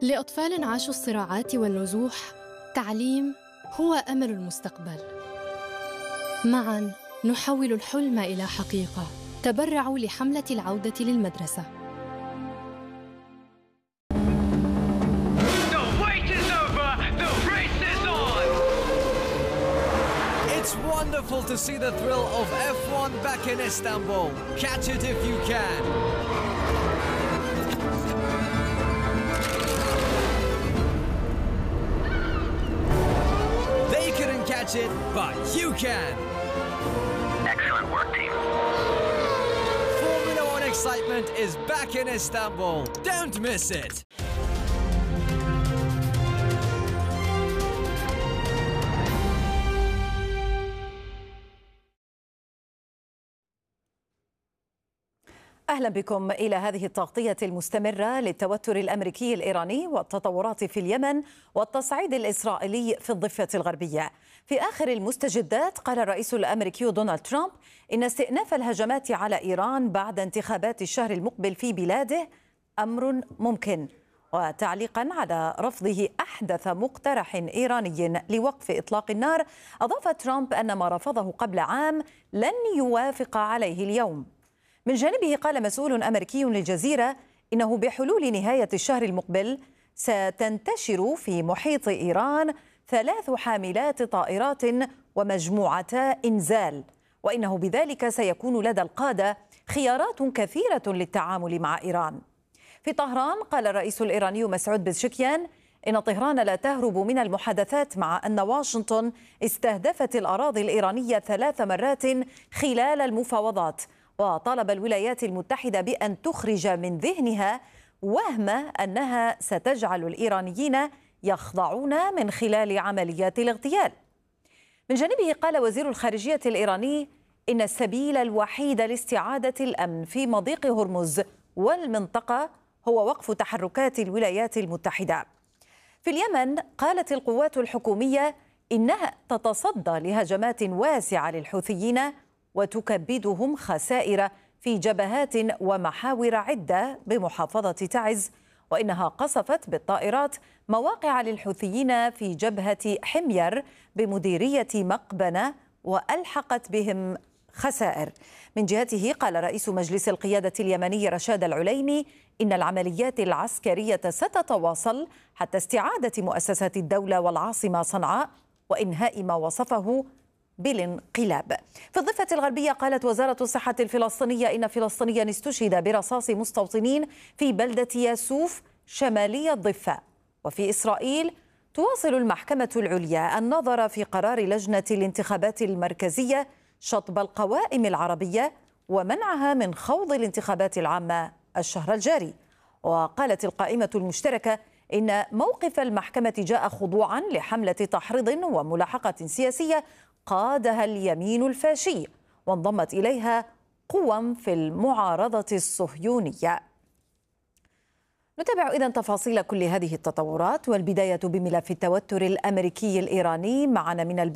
لأطفال عاشوا الصراعات والنزوح، تعليم هو أمل المستقبل. معاً نحول الحلم إلى حقيقة. تبرعوا لحملة العودة للمدرسة. It's wonderful to see the thrill of F1 back in Istanbul. Catch it if you can. They couldn't catch it, but you can. Excellent work, team. Formula One excitement is back in Istanbul. Don't miss it. أهلا بكم إلى هذه التغطية المستمرة للتوتر الأمريكي الإيراني والتطورات في اليمن والتصعيد الإسرائيلي في الضفة الغربية. في آخر المستجدات قال الرئيس الأمريكي دونالد ترامب إن استئناف الهجمات على إيران بعد انتخابات الشهر المقبل في بلاده أمر ممكن. وتعليقا على رفضه أحدث مقترح إيراني لوقف إطلاق النار، أضاف ترامب أن ما رفضه قبل عام لن يوافق عليه اليوم. من جانبه قال مسؤول أمريكي للجزيرة إنه بحلول نهاية الشهر المقبل ستنتشر في محيط إيران 3 حاملات طائرات ومجموعتا إنزال، وإنه بذلك سيكون لدى القادة خيارات كثيرة للتعامل مع إيران. في طهران قال الرئيس الإيراني مسعود بزشكيان إن طهران لا تهرب من المحادثات، مع أن واشنطن استهدفت الأراضي الإيرانية 3 مرات خلال المفاوضات، وطالب الولايات المتحدة بأن تخرج من ذهنها وهم أنها ستجعل الإيرانيين يخضعون من خلال عمليات الاغتيال. من جانبه قال وزير الخارجية الإيراني إن السبيل الوحيد لاستعادة الأمن في مضيق هرمز والمنطقة هو وقف تحركات الولايات المتحدة. في اليمن قالت القوات الحكومية إنها تتصدى لهجمات واسعة للحوثيين وتكبدهم خسائر في جبهات ومحاور عدة بمحافظة تعز، وإنها قصفت بالطائرات مواقع للحوثيين في جبهة حمير بمديرية مقبنة وألحقت بهم خسائر. من جهته قال رئيس مجلس القيادة اليمني رشاد العليمي إن العمليات العسكرية ستتواصل حتى استعادة مؤسسات الدولة والعاصمة صنعاء وإنهاء ما وصفه بالانقلاب. في الضفة الغربية قالت وزارة الصحة الفلسطينية إن فلسطينيا استشهد برصاص مستوطنين في بلدة ياسوف شمالي الضفة. وفي إسرائيل تواصل المحكمة العليا النظر في قرار لجنة الانتخابات المركزية شطب القوائم العربية ومنعها من خوض الانتخابات العامة الشهر الجاري. وقالت القائمة المشتركة إن موقف المحكمة جاء خضوعا لحملة تحريض وملاحقة سياسية قادها اليمين الفاشي، وانضمت إليها قوى في المعارضة الصهيونية. نتابع إذن تفاصيل كل هذه التطورات، والبداية بملف التوتر الأمريكي الإيراني. معنا من